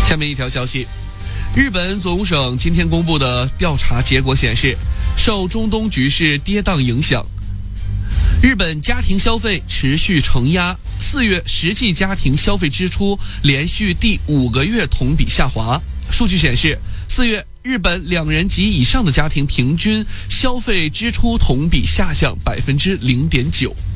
下面一条消息，日本总省今天公布的调查结果显示，受中东局势跌宕影响，日本家庭消费持续承压，4月实际家庭消费支出连续第5个月同比下滑。数据显示，4月日本2人及以上的家庭平均消费支出同比下降0.9%。